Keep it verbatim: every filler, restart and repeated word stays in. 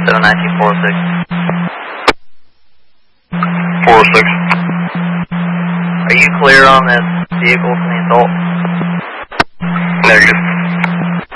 seven nineteen four oh six. four oh six. Are you clear on this vehicle from the assault? Negative.